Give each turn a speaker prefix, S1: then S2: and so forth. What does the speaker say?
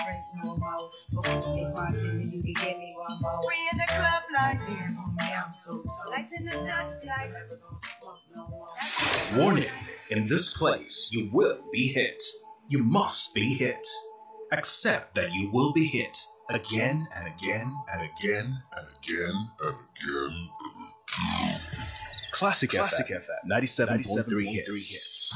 S1: drink no more. But if I said that you could give me one more. We in the club like damn, homie, I'm so tall. Like in the Dutch like never gonna smoke no more.
S2: Warning, in this place you will be hit. You must be hit. Accept that you will be hit again and again and again and again and again. Classic FM 97.3 hits.